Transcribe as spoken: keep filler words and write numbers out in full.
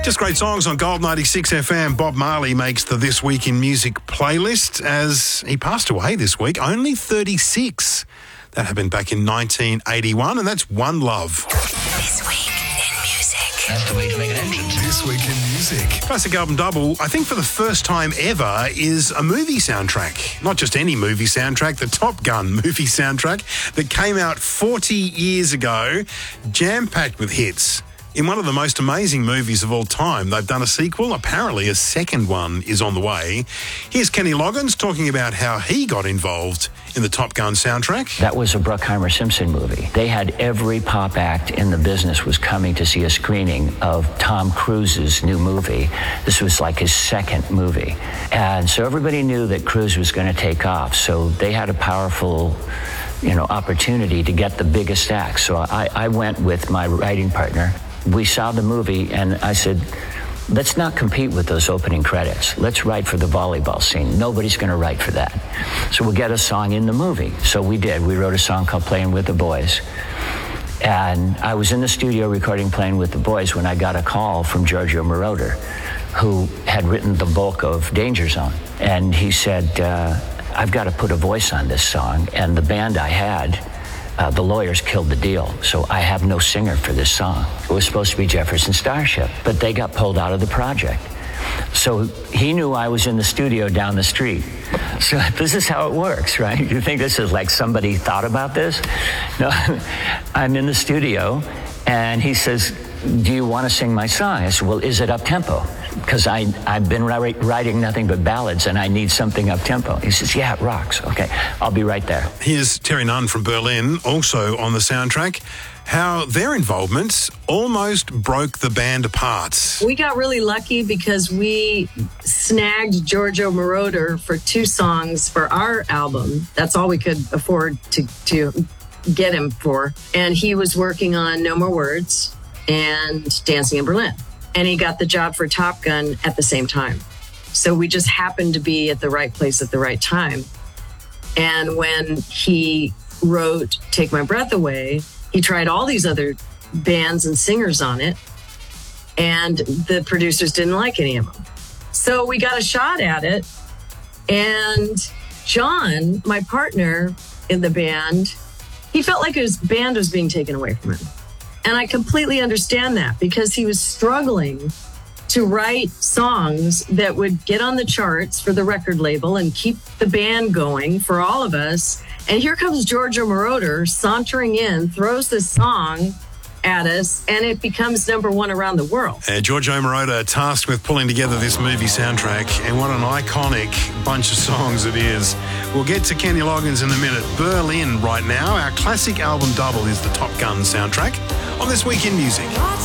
Just great songs on Gold ninety-six F M. Bob Marley makes the This Week in Music playlist as he passed away this week, only thirty-six. That happened back in nineteen eighty-one, and that's One Love. This Week in Music. That's the way to make an entrance. This Week in Music. Classic album double, I think for the first time ever, is a movie soundtrack. Not just any movie soundtrack, the Top Gun movie soundtrack that came out forty years ago, jam-packed with hits. In one of the most amazing movies of all time, they've done a sequel. Apparently a second one is on the way. Here's Kenny Loggins talking about how he got involved in the Top Gun soundtrack. That was a Bruckheimer Simpson movie. They had every pop act in the business was coming to see a screening of Tom Cruise's new movie. This was like his second movie. And so everybody knew that Cruise was going to take off. So they had a powerful, you know, opportunity to get the biggest act. So I, I went with my writing partner. We saw the movie, and I said, let's not compete with those opening credits. Let's write for the volleyball scene. Nobody's going to write for that. So we'll get a song in the movie. So we did. We wrote a song called Playing with the Boys. And I was in the studio recording Playing with the Boys when I got a call from Giorgio Moroder, who had written the bulk of Danger Zone. And he said, uh, I've got to put a voice on this song. And the band I had, Uh, the lawyers killed the deal, so I have no singer for this song. It was supposed to be Jefferson Starship, but they got pulled out of the project. So he knew I was in the studio down the street. So this is how it works, right? You think this is like somebody thought about this? No, I'm in the studio, and he says, do you want to sing my song? I said, well, is it up-tempo? Because I've been writing nothing but ballads, and I need something up-tempo. He says, yeah, it rocks. Okay, I'll be right there. Here's Terry Nunn from Berlin, also on the soundtrack, how their involvement almost broke the band apart. We got really lucky because we snagged Giorgio Moroder for two songs for our album. That's all we could afford to, to get him for. And he was working on No More Words and Dancing in Berlin. And he got the job for Top Gun at the same time. So we just happened to be at the right place at the right time. And when he wrote Take My Breath Away, he tried all these other bands and singers on it, and the producers didn't like any of them. So we got a shot at it. And John, my partner in the band, he felt like his band was being taken away from him. And I completely understand that because he was struggling to write songs that would get on the charts for the record label and keep the band going for all of us. And here comes Giorgio Moroder sauntering in, throws this song at us, and it becomes number one around the world. Uh, Giorgio Moroder tasked with pulling together this movie soundtrack, and what an iconic bunch of songs it is. We'll get to Kenny Loggins in a minute. Berlin right now. Our classic album double is the Top Gun soundtrack on This Week in Music.